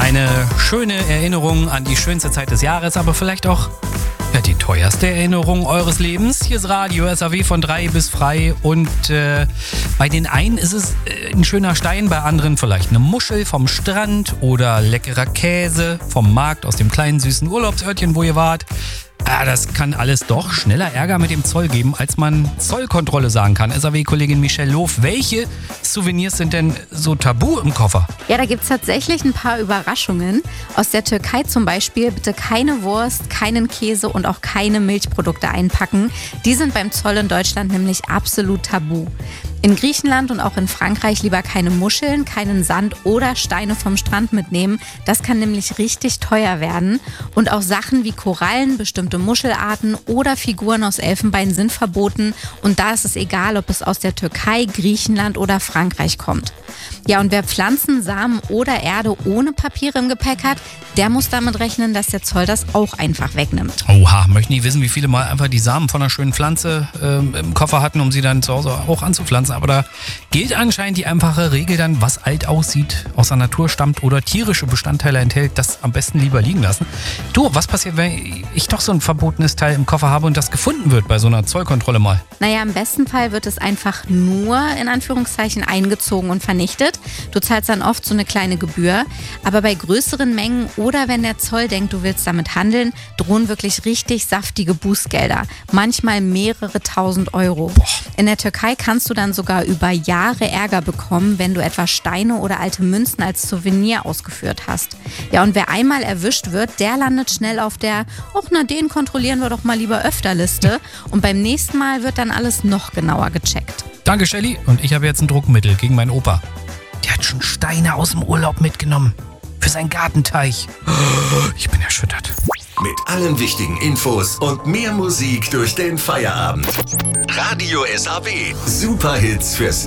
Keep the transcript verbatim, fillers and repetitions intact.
Eine schöne Erinnerung an die schönste Zeit des Jahres, aber vielleicht auch ja, die teuerste Erinnerung eures Lebens. Hier ist Radio S A W von drei bis frei und äh, bei den einen ist es äh, ein schöner Stein, bei anderen vielleicht eine Muschel vom Strand oder leckerer Käse vom Markt aus dem kleinen süßen Urlaubsörtchen, wo ihr wart. Ah, das kann alles doch schneller Ärger mit dem Zoll geben, als man Zollkontrolle sagen kann. S A W-Kollegin Michelle Loof, welche Souvenirs sind denn so tabu im Koffer? Ja, da gibt es tatsächlich ein paar Überraschungen. Aus der Türkei zum Beispiel bitte keine Wurst, keinen Käse und auch keine Milchprodukte einpacken. Die sind beim Zoll in Deutschland nämlich absolut tabu. In Griechenland und auch in Frankreich lieber keine Muscheln, keinen Sand oder Steine vom Strand mitnehmen. Das kann nämlich richtig teuer werden. Und auch Sachen wie Korallen, bestimmte Muschelarten oder Figuren aus Elfenbein sind verboten. Und da ist es egal, ob es aus der Türkei, Griechenland oder Frankreich kommt. Ja, und wer Pflanzen, Samen oder Erde ohne Papiere im Gepäck hat, der muss damit rechnen, dass der Zoll das auch einfach wegnimmt. Oha, möchte nicht wissen, wie viele mal einfach die Samen von einer schönen Pflanze ähm, im Koffer hatten, um sie dann zu Hause auch anzupflanzen. Aber da gilt anscheinend die einfache Regel dann, was alt aussieht, aus der Natur stammt oder tierische Bestandteile enthält, das am besten lieber liegen lassen. Du, was passiert, wenn ich doch so ein verbotenes Teil im Koffer habe und das gefunden wird bei so einer Zollkontrolle mal? Naja, im besten Fall wird es einfach nur, in Anführungszeichen, eingezogen und vernichtet. Du zahlst dann oft so eine kleine Gebühr. Aber bei größeren Mengen oder wenn der Zoll denkt, du willst damit handeln, drohen wirklich richtig saftige Bußgelder. Manchmal mehrere tausend Euro. Boah. In der Türkei kannst du dann sogar über Jahre Ärger bekommen, wenn du etwa Steine oder alte Münzen als Souvenir ausgeführt hast. Ja, und wer einmal erwischt wird, der landet schnell auf der ach na, den kontrollieren wir doch mal lieber öfter Liste. Und beim nächsten Mal wird dann alles noch genauer gecheckt. Danke, Shelly. Und ich habe jetzt ein Druckmittel gegen meinen Opa. Der hat schon Steine aus dem Urlaub mitgenommen. Für seinen Gartenteich. Ich bin erschüttert. Mit allen wichtigen Infos und mehr Musik durch den Feierabend. Radio S A W. Superhits fürs